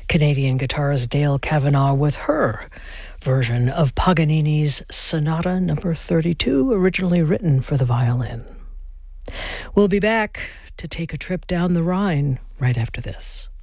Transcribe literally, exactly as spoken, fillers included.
Canadian guitarist Dale Kavanagh with her version of Paganini's Sonata number thirty-two, originally written for the violin. We'll be back to take a trip down the Rhine right after this.